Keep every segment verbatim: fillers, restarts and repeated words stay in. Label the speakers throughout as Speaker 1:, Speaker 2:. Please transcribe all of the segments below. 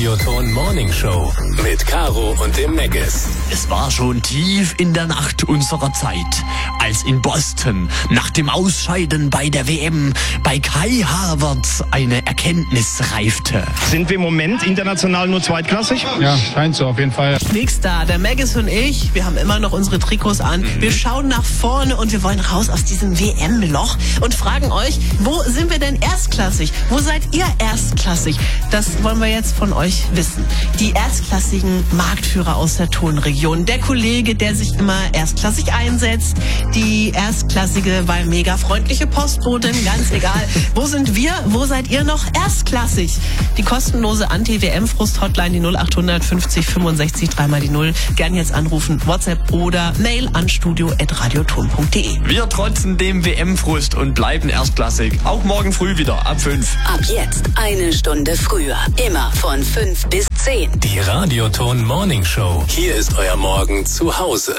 Speaker 1: Radioton Morning Show mit Caro und dem Megas.
Speaker 2: Es war schon tief in der Nacht unserer Zeit, als in Boston nach dem Ausscheiden bei der W M bei Kai Havertz eine Erkenntnis reifte.
Speaker 3: Sind wir im Moment international nur zweitklassig?
Speaker 4: Ja, scheint so auf jeden Fall.
Speaker 5: Nix da, der Megas und ich, wir haben immer noch unsere Trikots an. Wir schauen nach vorne und wir wollen raus aus diesem W M-Loch und fragen euch, wo sind wir denn erstklassig? Wo seid ihr erstklassig? Das wollen wir jetzt von euch wissen. Die erstklassigen Marktführer aus der Tonregion. Der Kollege, der sich immer erstklassig einsetzt. Die erstklassige, weil mega freundliche Postbotin, ganz egal. Wo sind wir? Wo seid ihr noch erstklassig? Die kostenlose Anti-W M-Frust-Hotline, die null acht hundert fünfzig fünfundsechzig, dreimal die Null. Gern jetzt anrufen, WhatsApp oder Mail an studio at radioton punkt de.
Speaker 2: Wir trotzen dem W M-Frust und bleiben erstklassig. Auch morgen früh wieder ab fünf.
Speaker 6: Ab jetzt eine Stunde früher. Immer von fünf bis zehn.
Speaker 1: Die Radioton Morning Show. Hier ist euer Morgen zu Hause.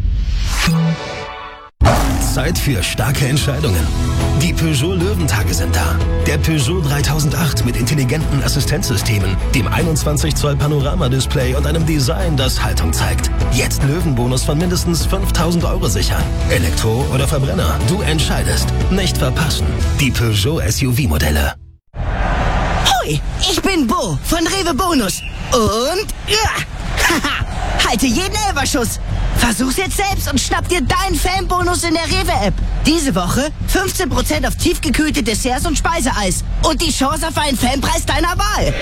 Speaker 7: Zeit für starke Entscheidungen. Die Peugeot Löwentage sind da. Der Peugeot dreitausendacht mit intelligenten Assistenzsystemen, dem einundzwanzig Zoll Panoramadisplay und einem Design, das Haltung zeigt. Jetzt Löwenbonus von mindestens fünftausend Euro sichern. Elektro oder Verbrenner, du entscheidest. Nicht verpassen. Die Peugeot S U V-Modelle.
Speaker 8: Hoi, ich bin Bo von Rewe Bonus. Und ja, haha, halte jeden Elferschuss. Versuch's jetzt selbst und schnapp dir deinen Fanbonus in der Rewe-App. Diese Woche fünfzehn Prozent auf tiefgekühlte Desserts und Speiseeis. Und die Chance auf einen Fanpreis deiner Wahl.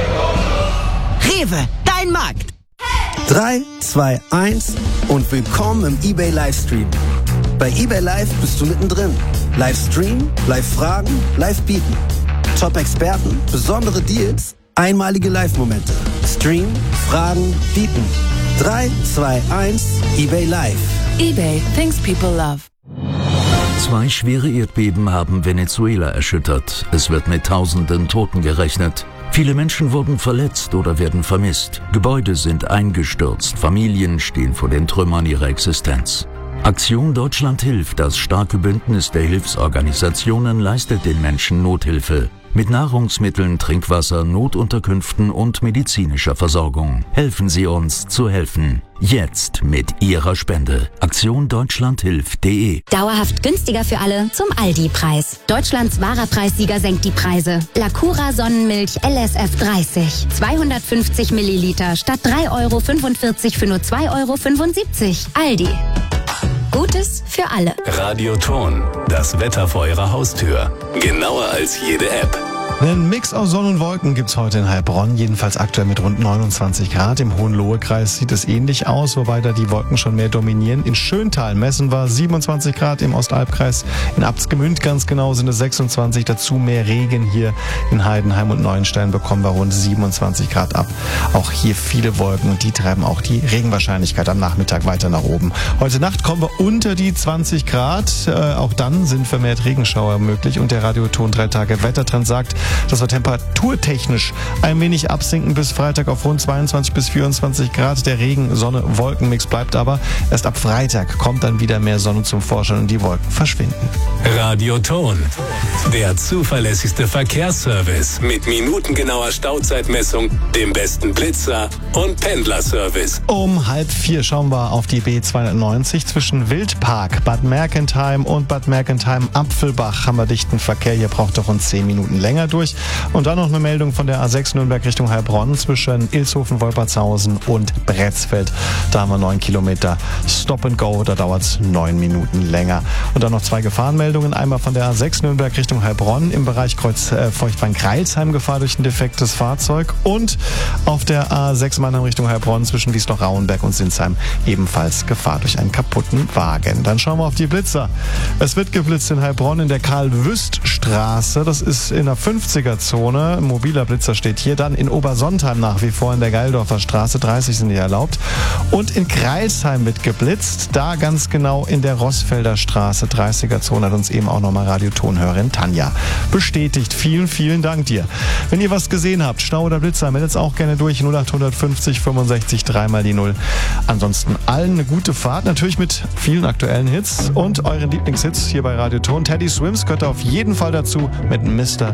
Speaker 8: Rewe, dein Markt.
Speaker 9: drei, zwei, eins und willkommen im eBay Livestream. Bei eBay Live bist du mittendrin. Livestream, Live-Fragen, Live-Bieten. Top-Experten, besondere Deals, einmalige Live-Momente. Stream, Fragen, Bieten. drei, zwei, eins, eBay Live.
Speaker 6: eBay, things people love.
Speaker 10: Zwei schwere Erdbeben haben Venezuela erschüttert. Es wird mit tausenden Toten gerechnet. Viele Menschen wurden verletzt oder werden vermisst. Gebäude sind eingestürzt. Familien stehen vor den Trümmern ihrer Existenz. Aktion Deutschland hilft, das starke Bündnis der Hilfsorganisationen, leistet den Menschen Nothilfe. Mit Nahrungsmitteln, Trinkwasser, Notunterkünften und medizinischer Versorgung. Helfen Sie uns zu helfen. Jetzt mit Ihrer Spende. Aktion Deutschland hilft punkt de.
Speaker 11: Dauerhaft günstiger für alle zum Aldi-Preis. Deutschlands wahrer Preissieger senkt die Preise. Lacura Sonnenmilch L S F dreißig. zweihundertfünfzig Milliliter statt drei Euro fünfundvierzig für nur zwei Euro fünfundsiebzig. Aldi. Gutes für alle.
Speaker 1: Radioton, das Wetter vor eurer Haustür. Genauer als jede App.
Speaker 12: Einen Mix aus Sonne und Wolken gibt's heute in Heilbronn, jedenfalls aktuell mit rund neunundzwanzig Grad. Im Hohenlohe-Kreis sieht es ähnlich aus, wobei da die Wolken schon mehr dominieren. In Schöntal messen wir siebenundzwanzig Grad, im Ostalbkreis in Abtsgemünd ganz genau sind es sechsundzwanzig. Dazu mehr Regen hier in Heidenheim und Neuenstein bekommen wir rund siebenundzwanzig Grad ab. Auch hier viele Wolken und die treiben auch die Regenwahrscheinlichkeit am Nachmittag weiter nach oben. Heute Nacht kommen wir unter die zwanzig Grad. Äh, auch dann sind vermehrt Regenschauer möglich und der Radioton drei Tage Wettertrend sagt, dass wir temperaturtechnisch ein wenig absinken bis Freitag auf rund zweiundzwanzig bis vierundzwanzig Grad. Der Regen-Sonne-Wolkenmix bleibt aber. Erst ab Freitag kommt dann wieder mehr Sonne zum Vorschein und die Wolken verschwinden.
Speaker 1: Radioton, der zuverlässigste Verkehrsservice mit minutengenauer Stauzeitmessung, dem besten Blitzer und Pendlerservice.
Speaker 12: Um halb vier schauen wir auf die B zweihundertneunzig zwischen Wildpark, Bad Mergentheim und Bad Mergentheim-Apfelbach haben wir dichten Verkehr. Hier braucht er rund zehn Minuten länger durch. Und dann noch eine Meldung von der A sechs Nürnberg Richtung Heilbronn zwischen Ilshofen, Wolpertshausen und Bretzfeld. Da haben wir neun Kilometer Stop and Go, da dauert es neun Minuten länger. Und dann noch zwei Gefahrenmeldungen. Einmal von der A sechs Nürnberg Richtung Heilbronn im Bereich Kreuz äh, Feuchtwangen-Kreilsheim Gefahr durch ein defektes Fahrzeug. Und auf der A sechs Mannheim Richtung Heilbronn zwischen Wiesloch-Rauenberg und Sinsheim ebenfalls Gefahr durch einen kaputten Wagen. Dann schauen wir auf die Blitzer. Es wird geblitzt in Heilbronn in der Karl-Wüst-Straße. Das ist in der fünfziger-Zone. Ein mobiler Blitzer steht hier. Dann in Obersontheim nach wie vor in der Geildorfer Straße. dreißig sind hier erlaubt. Und in Kreilsheim wird geblitzt. Da ganz genau in der Rossfelder Straße. dreißiger-Zone hat uns eben auch nochmal Radiotonhörerin Tanja bestätigt. Vielen, vielen Dank dir. Wenn ihr was gesehen habt, Stau oder Blitzer, meldet es auch gerne durch. null acht fünfzig fünfundsechzig, dreimal die Null. Ansonsten allen eine gute Fahrt. Natürlich mit vielen aktuellen Hits und euren Lieblingshits hier bei Radioton. Teddy Swims gehört auf jeden Fall dazu mit Mister No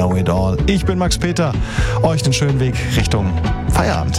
Speaker 12: Know It All. Ich bin Max Peter. Euch den schönen Weg Richtung Feierabend.